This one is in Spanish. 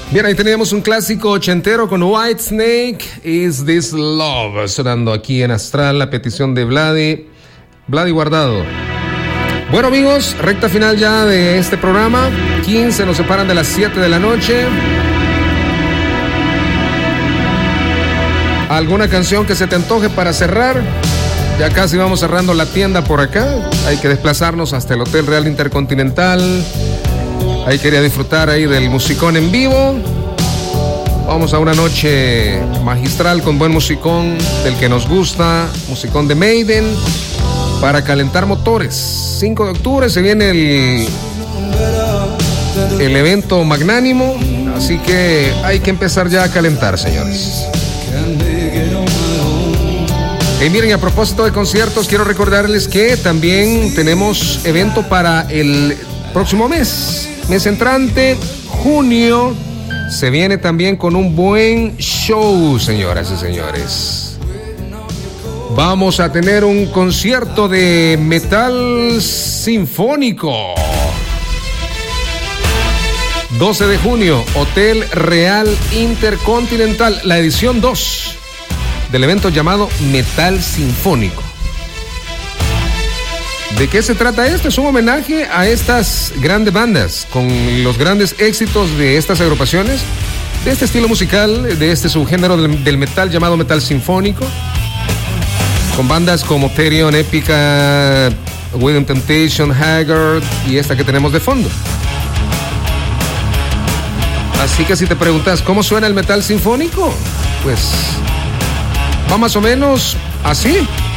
Bien, ahí teníamos un clásico ochentero con Whitesnake, Is This Love, sonando aquí en Astral, la petición de Vladi Guardado. Bueno, amigos, recta final ya de este programa. 15 nos separan de las 7 de la noche. ¿Alguna canción que se te antoje para cerrar? Ya casi vamos cerrando la tienda por acá. Hay que desplazarnos hasta el Hotel Real Intercontinental. Ahí quería disfrutar ahí del musicón en vivo. Vamos a una noche magistral con buen musicón del que nos gusta, musicón de Maiden, para calentar motores. 5 de octubre se viene el evento magnánimo, así que hay que empezar ya a calentar, señores. Y miren, a propósito de conciertos, quiero recordarles que también tenemos evento para el próximo mes entrante, junio. Se viene también con un buen show, señoras y señores. Vamos a tener un concierto de metal sinfónico. 12 de junio, Hotel Real Intercontinental, la edición 2 del evento llamado Metal Sinfónico. ¿De qué se trata esto? Es un homenaje a estas grandes bandas, con los grandes éxitos de estas agrupaciones, de este estilo musical, de este subgénero del metal llamado metal sinfónico, con bandas como Therion, Epica, Within Temptation, Haggard y esta que tenemos de fondo. Así que si te preguntas cómo suena el metal sinfónico, pues va más o menos así.